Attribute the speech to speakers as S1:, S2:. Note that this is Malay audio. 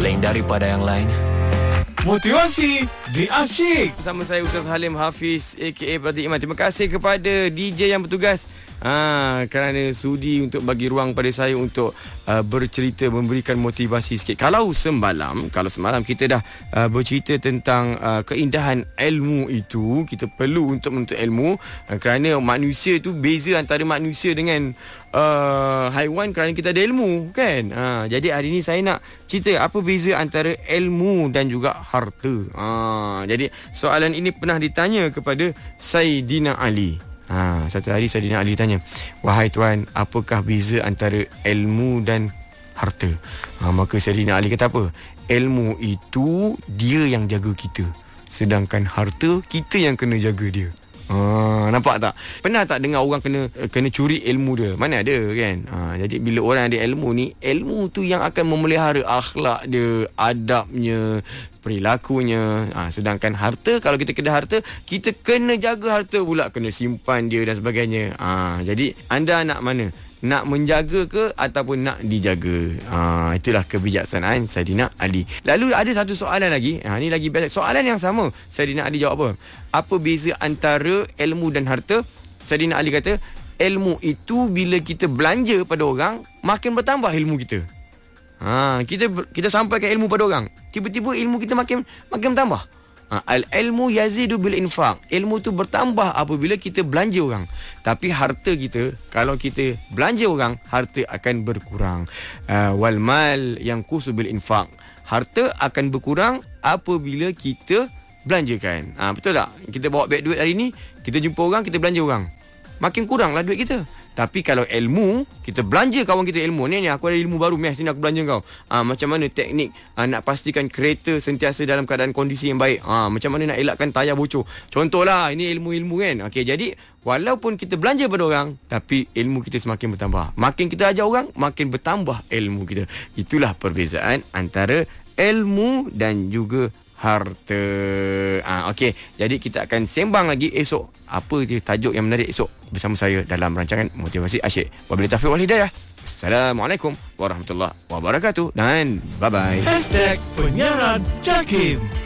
S1: lain daripada yang lain.
S2: Motivasi di Asyik.
S3: Bersama saya Ustaz Halim Hafiz aka Pratik Iman. Terima kasih kepada DJ yang bertugas kerana sudi untuk bagi ruang pada saya untuk bercerita, memberikan motivasi sikit. Kalau semalam kita dah bercerita tentang keindahan ilmu itu, kita perlu untuk menuntut ilmu kerana manusia tu beza antara manusia dengan haiwan kerana kita ada ilmu, kan? Jadi hari ni saya nak cerita apa beza antara ilmu dan juga harta. Jadi soalan ini pernah ditanya kepada Saidina Ali. Satu hari Saidina Ali tanya, "Wahai tuan, apakah beza antara ilmu dan harta?" Maka Saidina Ali kata apa? Ilmu itu dia yang jaga kita, sedangkan harta kita yang kena jaga dia. Nampak tak? Pernah tak dengar orang kena curi ilmu dia? Mana ada, kan? Jadi bila orang ada ilmu ni, ilmu tu yang akan memelihara akhlak dia, adabnya, perilakunya. Sedangkan harta, kalau kita kena harta, kita kena jaga harta pula, kena simpan dia dan sebagainya. Jadi anda nak mana? Nak menjaga ke ataupun nak dijaga? Itulah kebijaksanaan Saidina Ali. Lalu ada satu soalan lagi. Ni lagi best. Soalan yang sama. Saidina Ali jawab apa? Apa beza antara ilmu dan harta? Saidina Ali kata, ilmu itu bila kita belanja pada orang, makin bertambah ilmu kita. Kita sampaikan ilmu pada orang, tiba-tiba ilmu kita makin bertambah. Al-ilmu yazidu bil infaq. Ilmu tu bertambah apabila kita belanja orang. Tapi harta kita, kalau kita belanja orang, harta akan berkurang. Wal mal yanqusu bil infaq. Harta akan berkurang apabila kita belanjakan. Betul tak? Kita bawa beg duit hari ni, kita jumpa orang, kita belanja orang, makin kuranglah duit kita. Tapi kalau ilmu, kita belanja kawan kita ilmu. Ni aku ada ilmu baru, sini aku belanja kau. Macam mana teknik nak pastikan kereta sentiasa dalam keadaan kondisi yang baik. Macam mana nak elakkan tayar bocor. Contohlah, ini ilmu-ilmu, kan. Okey, jadi walaupun kita belanja pada orang, tapi ilmu kita semakin bertambah. Makin kita ajar orang, makin bertambah ilmu kita. Itulah perbezaan antara ilmu dan juga harta. Okey, jadi kita akan sembang lagi esok. Apa dia tajuk yang menarik esok bersama saya dalam rancangan Motivasi Asyik. Wabillahi taufiq wal hidayah. Assalamualaikum warahmatullahi wabarakatuh dan bye-bye.
S2: #penyiaran Jakim.